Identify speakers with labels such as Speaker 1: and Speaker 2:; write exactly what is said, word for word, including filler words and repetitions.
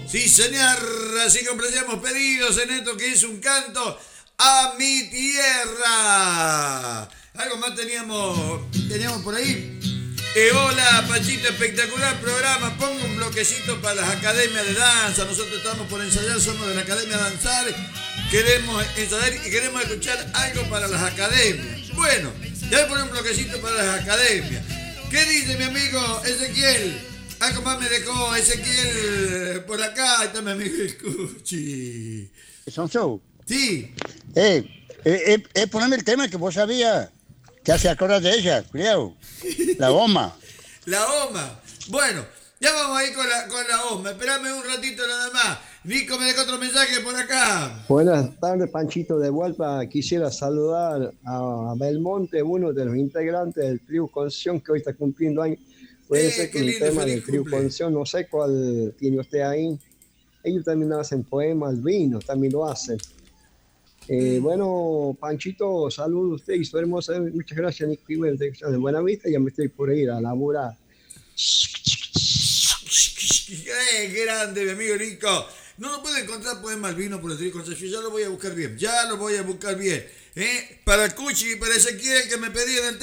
Speaker 1: Sí, señor, así complacemos pedidos en esto que es un canto a mi tierra. Algo más teníamos, teníamos por ahí. Eh, hola, Panchito, espectacular programa. Pongo un bloquecito para las academias de danza. Nosotros estamos por ensayar, somos de la Academia Danzar. Queremos ensayar y queremos escuchar algo para las academias. Bueno, ya voy a poner un bloquecito para las academias. ¿Qué dice mi amigo Ezequiel? Algo más me dejó Ezequiel por acá. Ahí está mi amigo Escuchi.
Speaker 2: ¿Son show?
Speaker 1: Sí.
Speaker 2: Eh, eh, eh, eh, poneme el tema que vos sabías. ¿Qué hace acordar de ella? Cuidado. La goma.
Speaker 1: La OMA. Bueno, ya vamos ahí con la, con la OMA. Esperame un ratito nada más. Nico me dejó otro mensaje por acá.
Speaker 3: Buenas tardes, Panchito, de vuelta. Quisiera saludar a Belmonte, uno de los integrantes del Trío Conción que hoy está cumpliendo años. Puede
Speaker 1: Eh,
Speaker 3: ser
Speaker 1: qué
Speaker 3: que un
Speaker 1: lindo,
Speaker 3: tema
Speaker 1: feliz
Speaker 3: del Trío
Speaker 1: cumple.
Speaker 3: Conción, no sé cuál tiene usted ahí. Ellos también hacen poemas, vino, también lo hacen. Eh,
Speaker 1: Mm.
Speaker 3: bueno, Panchito, saludo a usted y su hermosa. Muchas gracias, Nick Pimentel, de Buena Vista. Ya me estoy por ir a laburar.
Speaker 1: ¡Eh, grande, mi amigo Nico! No lo puedo encontrar poema al vino por el Trío Concepción. Ya lo voy a buscar bien. Ya lo voy a buscar bien. ¿Eh? Para Cuchi y para Ezequiel que me pedían el